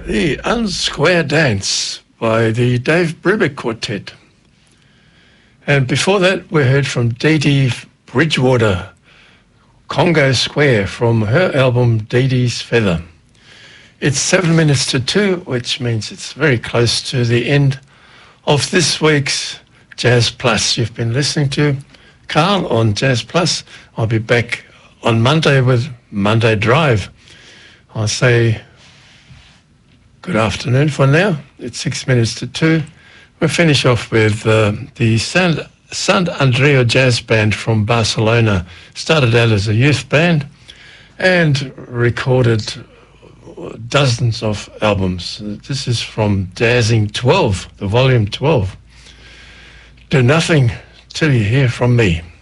The Unsquare Dance by the Dave Brubeck Quartet. And before that, we heard from Dee Dee Bridgewater, Congo Square, from her album Dee Dee's Feather. It's 7 minutes to 2, which means it's very close to the end of this week's Jazz Plus. You've been listening to Carl on Jazz Plus. I'll be back on Monday with Monday Drive. I'll say good afternoon for now. It's 6 minutes to 2. We'll finish off with the Sant Andreu Jazz Band from Barcelona. Started out as a youth band and recorded dozens of albums. This is from Jazzing 12, the volume 12. Do nothing till you hear from me.